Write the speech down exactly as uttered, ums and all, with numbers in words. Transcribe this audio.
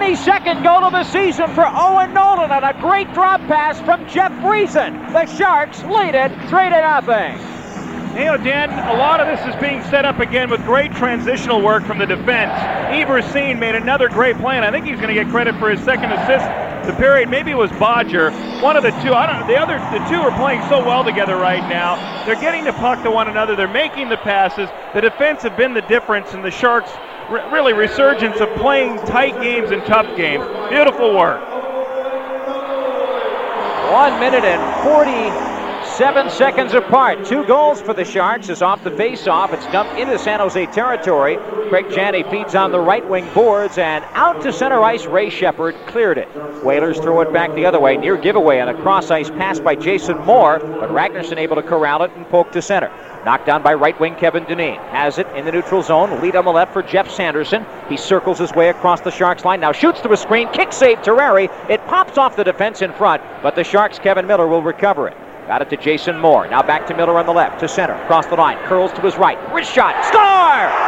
twenty-second goal of the season for Owen Nolan on a great drop pass from Jeff Friesen. The Sharks lead it three to nothing. You know, Dan, a lot of this is being set up again with great transitional work from the defense. Everseen made another great play, and I think he's going to get credit for his second assist the period. Maybe it was Bodger, one of the two. I don't know. The other, the two are playing so well together right now. They're getting the puck to one another. They're making the passes. The defense have been the difference, and the Sharks r- really resurgence of playing tight games and tough games. Beautiful work. One minute and forty-seven seconds apart. Two goals for the Sharks is off the face-off. It's dumped into San Jose territory. Craig Janney feeds on the right wing boards, and out to center ice. Ray Shepard cleared it. Whalers throw it back the other way. Near giveaway on a cross-ice pass by Jason Moore, but Ragnarsson able to corral it and poke to center. Knocked down by right wing Kevin Dineen. Has it in the neutral zone. Lead on the left for Jeff Sanderson. He circles his way across the Sharks line. Now shoots to a screen. Kick save Terreri. It pops off the defense in front, but the Sharks' Kevin Miller will recover it. Got it to Jason Moore. Now back to Miller on the left, to center. Across the line. Curls to his right. Wrist shot. Score!